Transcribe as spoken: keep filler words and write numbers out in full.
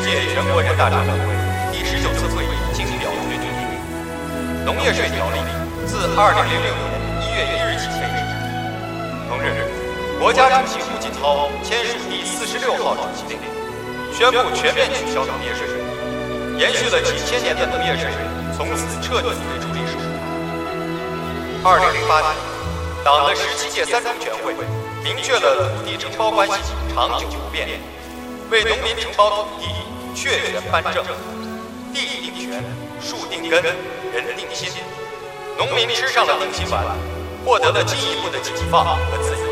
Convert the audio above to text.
届全国人大常委会第十九次会议经表决决定，农业税条例自二零零六年一月一日起废止。同日，国家主席胡锦涛签署第四十六号主席令，宣布全面取消农业税，延续了几千年的农业税从此彻底退出历史舞台。二零零八年，党的十七届三中全会明确了土地承包关系长久不变，为农民承包土地确权颁证，地定权，树定根，人定心，农民吃上了定心丸，获得了进一步的解放和自由。